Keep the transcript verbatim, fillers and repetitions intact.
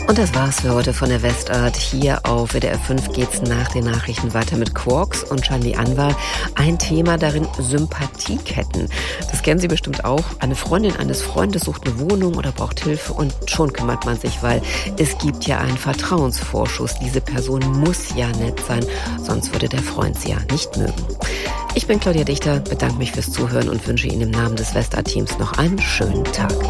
Und das war's für heute von der Westart. Hier auf W D R fünf geht's nach den Nachrichten weiter mit Quarks und Shandy Anwar. Ein Thema darin: Sympathieketten. Das kennen Sie bestimmt auch. Eine Freundin eines Freundes sucht eine Wohnung oder braucht Hilfe und schon kümmert man sich, weil es gibt ja einen Vertrauensvorschuss. Diese Person muss ja nett sein, sonst würde der Freund sie ja nicht mögen. Ich bin Claudia Dichter, bedanke mich fürs Zuhören und wünsche Ihnen im Namen des Westart-Teams noch einen schönen Tag.